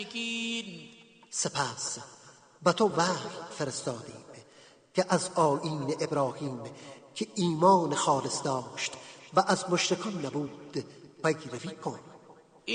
سپس به تو وحی فرستادیم که از آیین ابراهیم که ایمان خالص داشت و از مشرکان نبود پیروی کن.